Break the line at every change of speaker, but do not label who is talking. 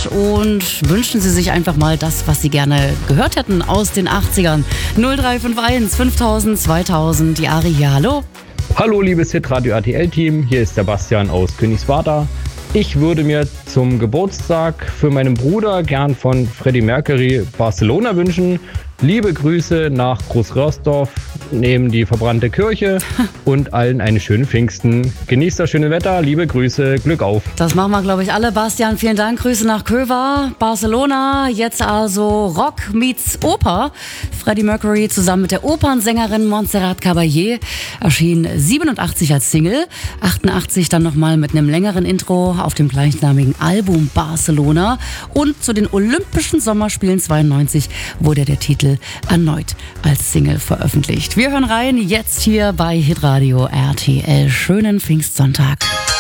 sind und wünschen Sie sich einfach mal das, was Sie gerne gehört hätten aus den 80ern. 0351 5000 2000, die Aria, hallo.
Hallo liebes Hitradio RTL-Team, hier ist der Bastian aus Königswarter. Ich würde mir zum Geburtstag für meinen Bruder gern von Freddie Mercury Barcelona wünschen. Liebe Grüße nach Großröhrsdorf neben die verbrannte Kirche und allen eine schöne Pfingsten. Genießt das schöne Wetter, liebe Grüße, Glück auf.
Das machen wir, glaube ich, alle. Bastian, vielen Dank. Grüße nach Köver, Barcelona. Jetzt also Rock meets Oper. Freddie Mercury zusammen mit der Opernsängerin Montserrat Caballé erschien 87 als Single, 88 dann nochmal mit einem längeren Intro auf dem gleichnamigen Album Barcelona. Und zu den Olympischen Sommerspielen 92 wurde der Titel erneut als Single veröffentlicht. Wir hören rein jetzt hier bei Hitradio RTL. Schönen Pfingstsonntag.